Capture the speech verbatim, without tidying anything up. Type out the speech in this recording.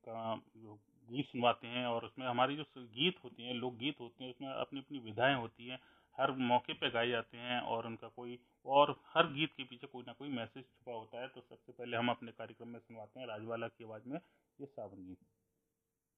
का जो गीत सुनवाते हैं और उसमें हमारी जो गीत होती हैं, लोकगीत होते हैं, उसमें अपनी-अपनी विधाएँ होती हैं, हर मौके पे गाए जाते हैं और उनका कोई और हर गीत के पीछे कोई न कोई मैसेज छुपा होता है, तो सबसे पहले हम अपने कार्यक्रम में सुनवाते हैं राजवाला की आवाज़ में ये सावन गीत।